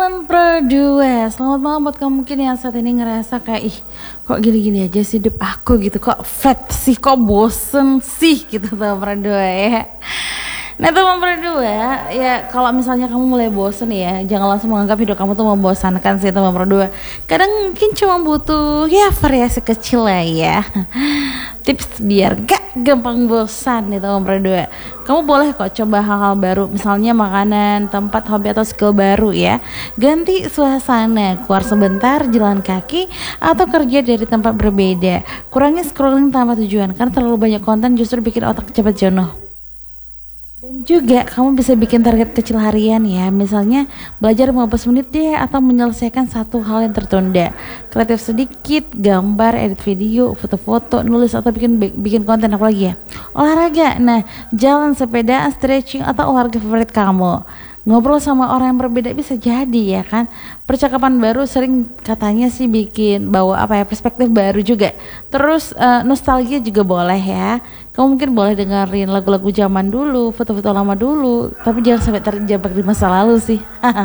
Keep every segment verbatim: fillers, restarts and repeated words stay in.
teman Pro dua, selamat malam buat kamu mungkin yang saat ini ngerasa kayak ih kok gini-gini aja sih hidup aku gitu, kok flat sih, kok bosen sih gitu teman Pro dua ya. Nah teman Pro dua ya, kalau misalnya kamu mulai bosen ya, jangan langsung menganggap hidup kamu tuh membosankan sih teman Pro dua. Kadang mungkin cuma butuh ya variasi kecil lah ya. Tips biar gak gampang bosan nih teman Pro dua. Kamu boleh kok coba hal-hal baru, misalnya makanan, tempat, hobi atau skill baru ya. Ganti suasana, keluar sebentar, jalan kaki atau kerja dari tempat berbeda. Kurangi scrolling tanpa tujuan, karena terlalu banyak konten justru bikin otak cepat jenuh. Dan juga kamu bisa bikin target kecil harian ya, misalnya belajar lima belas menit deh atau menyelesaikan satu hal yang tertunda. Kreatif sedikit, gambar, edit video, foto-foto, nulis atau bikin bikin konten apa lagi ya. Olahraga, nah jalan, sepeda, stretching atau olahraga favorit kamu. Ngobrol sama orang yang berbeda bisa jadi ya kan. Percakapan baru sering katanya sih bikin bawa apa ya, perspektif baru juga. Terus uh, nostalgia juga boleh ya. Kamu mungkin boleh dengerin lagu-lagu zaman dulu, foto-foto lama dulu, tapi jangan sampai terjebak di masa lalu sih.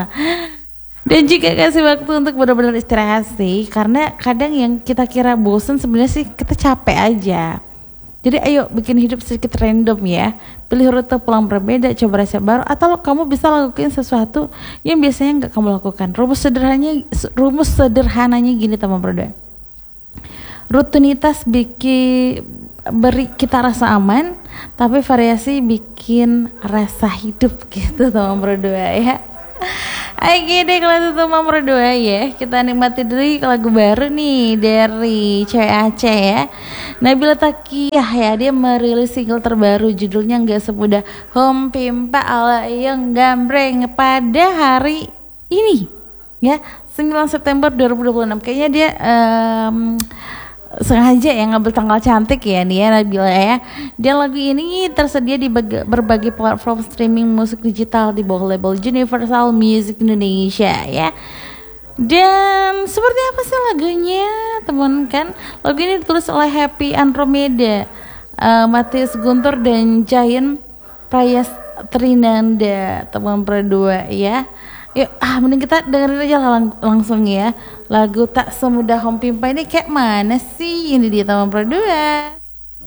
Dan juga kasih waktu untuk benar-benar istirahat sih, karena kadang yang kita kira bosen sebenarnya sih kita capek aja. Jadi ayo bikin hidup sedikit random ya. Pilih rute pulang berbeda, coba resep baru, atau kamu bisa lakukan sesuatu yang biasanya nggak kamu lakukan. Rumus sederhananya, rumus sederhananya gini teman berdua. Rutinitas bikin beri kita rasa aman, tapi variasi bikin rasa hidup gitu teman berdua ya. Oke deh kalau itu teman berdua ya, kita nikmati dulu lagu baru nih dari cewek Aceh ya, Nabila Takiyah ya. Dia merilis single terbaru, judulnya Nggak Semudah Home Pimpa ala yang gambreng pada hari ini ya, sembilan September dua ribu dua puluh enam. Kayaknya dia um, sengaja ya ngambil tanggal cantik ya nih ya Nabila ya. Dan lagu ini tersedia di berbagai platform streaming musik digital di bawah label Universal Music Indonesia ya. Dan seperti apa sih lagunya teman kan? Lagu ini ditulis oleh Happy Andromeda, uh, Matius Guntur dan Giant Prayas Trinanda teman berdua ya. Yuk, ah mending kita dengerin aja lang langsung ya. Lagu Tak Semudah Home Pimpa ini kayak mana sih? Ini dia teman berdua.